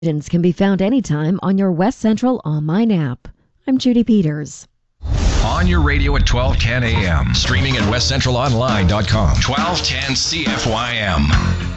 Can be found anytime on your West Central online app. I'm Judy Peters. On your radio at 1210 a.m. Streaming at westcentralonline.com. 1210 CFYM.